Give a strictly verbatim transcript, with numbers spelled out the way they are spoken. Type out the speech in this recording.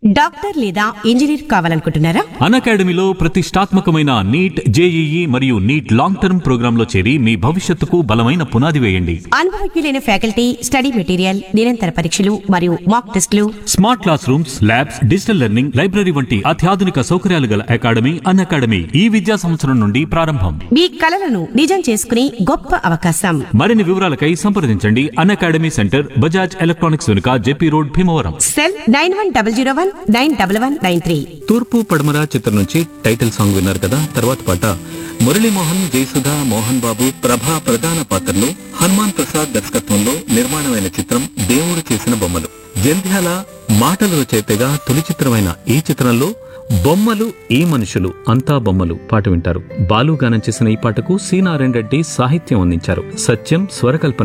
Doctor లేదా engineer కావాలనుకుంటున్నారా? అన్అకాడమీలో ప్రతిష్టాత్మకమైన neat, JEE మరియు నీట్ లాంగ్ టర్మ్ ప్రోగ్రాంలో చేరి మీ భవిష్యత్తుకు బలమైన పునాది వేయండి. అనుభవజ్ఞులైన ఫ్యాకల్టీ, స్టడీ మెటీరియల్, నిరంతర పరీక్షలు మరియు మాక్ టెస్టులు, smart class rooms, labs, digital learning, library వంటి అత్యాధునిక సౌకర్యాలు గల అకాడమీ అన్అకాడమీ ఈ విద్యా సంవత్సరం నుండి ప్రారంభం. మీ కలలను నిజం చేసుకునే గొప్ప అవకాశం. మరిన్ని వివరాలకై సంప్రదించండి. అన్అకాడమీ సెంటర్, బజాజ్ ఎలక్ట్రానిక్స్ వెనుక, JP road, Bhimavaram. Cell nine one double zero one nine double one nine three. తూర్పు పడమర చిత్రం నుంచి టైటిల్ సాంగ్ విన్నారు కదా. తర్వాత పాట మురళీమోహన్, జయసుధ, మోహన్ బాబు, ప్రభా ప్రధాన పాత్రలో, హనుమాన్ ప్రసాద్ దర్శకత్వంలో నిర్మాణమైన చిత్రం దేవుడు చేసిన బొమ్మలు. జంధ్యాల మాటల రచయితగా తొలి చిత్రమైన ఈ చిత్రంలో బొమ్మలు ఈ మనుషులు అంతా బొమ్మలు పాట వింటారు. బాలు గానం చేసిన ఈ పాటకు సి నారాయణ రెడ్డి సాహిత్యం అందించారు. సత్యం స్వరకల్పన